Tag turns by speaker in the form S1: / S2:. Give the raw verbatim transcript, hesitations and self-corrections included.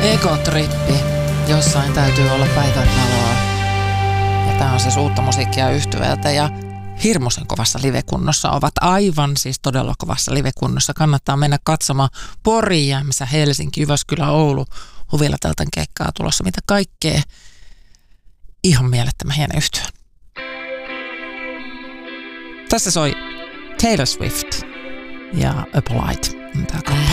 S1: Egotrippi. Jossain täytyy olla päivänvaloa. Ja tää on siis uutta musiikkia yhtyvältä ja hirmuisen kovassa livekunnossa ovat aivan siis todella kovassa livekunnossa. Kannattaa mennä katsomaan Pori, Jämsä, Helsinki, Jyväskylä, Oulu, Huvilla tältä keikkaa tulossa. Mitä kaikkea. Ihan mielettömän hieno yhtyä. Tässä soi Taylor Swift ja Appolite. Tää